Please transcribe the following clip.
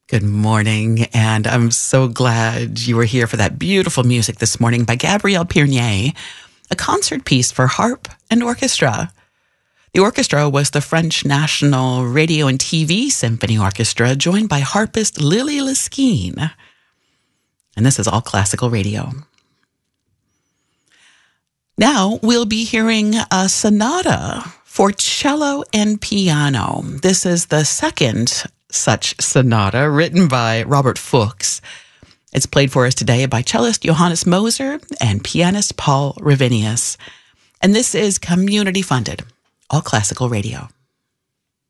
Good morning, and I'm so glad you were here for that beautiful music this morning by Gabrielle Piernier, a concert piece for harp and orchestra. The orchestra was the French National Radio and TV Symphony Orchestra, joined by harpist Lily Liskine. And this is All Classical Radio. Now we'll be hearing a sonata for cello and piano. This is the second such sonata written by Robert Fuchs. It's played for us today by cellist Johannes Moser and pianist Paul Ravinius. And this is community funded, All Classical Radio.